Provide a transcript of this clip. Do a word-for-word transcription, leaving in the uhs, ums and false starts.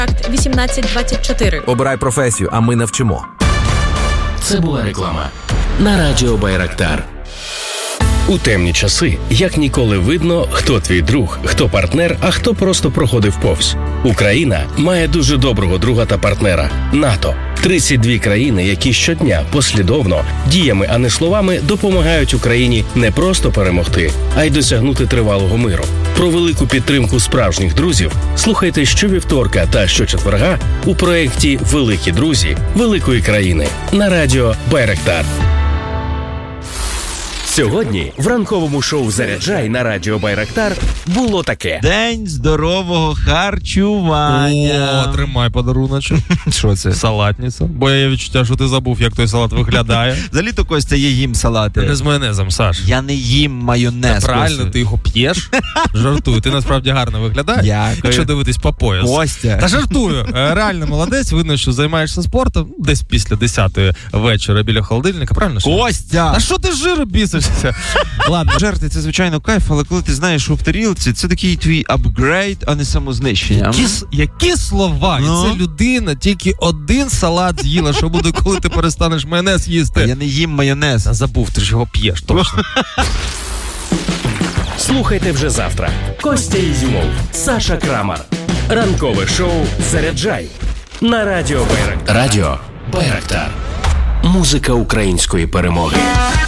вісімнадцять двадцять чотири. Обирай професію, а ми навчимо. Це була реклама на радіо Байрактар. У темні часи, як ніколи видно, хто твій друг, хто партнер, а хто просто проходив повз. Україна має дуже доброго друга та партнера – НАТО. тридцять дві країни, які щодня, послідовно, діями, а не словами, допомагають Україні не просто перемогти, а й досягнути тривалого миру. Про велику підтримку справжніх друзів слухайте щовівторка та щочетверга у проєкті «Великі друзі великої країни» на радіо Байрактар. Сьогодні в ранковому шоу «Заряджай» на радіо Байрактар було таке. День здорового харчування. О, тримай подаруночок. Що це? Салатниця. Бо я відчуття, що ти забув, як той салат виглядає. Взагалі-то, Костя, я їм салати. Не з майонезом, Саш. Я не їм майонез. Та правильно, Костя. ти його п'єш? Жартую. Ти насправді гарно виглядаєш. Дякую. Якщо дивитись по пояс. Костя. Та жартую. Реально молодець. Видно, що займаєшся спортом десь після десятої вечора біля холодильника. Правильно? Костя! А що ти з жиру бісишся? Ладно, жарти це, звичайно, кайф, але коли ти знаєш, що в тарілці, це такий твій апгрейд, а не самознищення. Які, які слова? Ну? І це людина тільки один салат з'їла. Що буде, коли ти перестанеш майонез їсти? Я не їм майонез. А забув, ти ж його п'єш, точно. Слухайте вже завтра. Костя Ізюмов, Саша Крамар. Ранкове шоу «Заряджай» на радіо Байрактар. Радіо Байрактар. Музика української перемоги.